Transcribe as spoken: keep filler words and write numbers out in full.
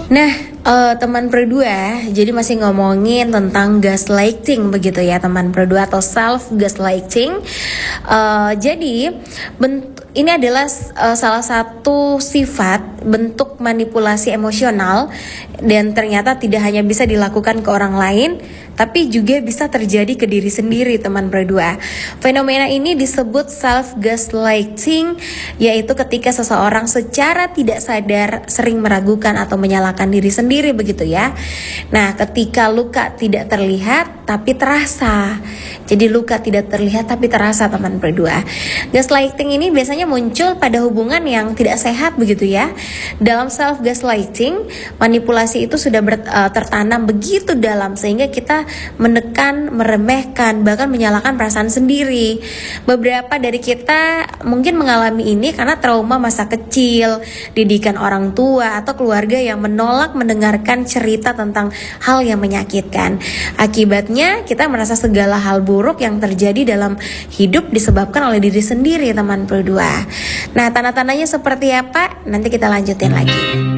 Nah, uh, teman berdua, jadi masih ngomongin tentang gaslighting begitu ya teman berdua, atau self gaslighting. Uh, jadi bent- ini adalah uh, salah satu sifat bentuk manipulasi emosional, dan ternyata tidak hanya bisa dilakukan ke orang lain, tapi juga bisa terjadi ke diri sendiri teman berdua. Fenomena ini disebut self gaslighting, yaitu ketika seseorang secara tidak sadar sering meragukan atau menyalahkan diri sendiri begitu ya. Nah, ketika luka tidak terlihat tapi terasa. Jadi luka tidak terlihat tapi terasa teman berdua. Gaslighting ini biasanya muncul pada hubungan yang tidak sehat begitu ya. Dalam self gaslighting, manipulasi itu sudah ber, uh, tertanam begitu dalam sehingga kita menekan, meremehkan, bahkan menyalahkan perasaan sendiri. Beberapa dari kita mungkin mengalami ini karena trauma masa kecil, didikan orang tua atau keluarga yang menolak mendengarkan cerita tentang hal yang menyakitkan. Akibatnya kita merasa segala hal buruk yang terjadi dalam hidup disebabkan oleh diri sendiri teman berdua. Nah, tanda-tandanya seperti apa? Nanti kita lanjutin lagi.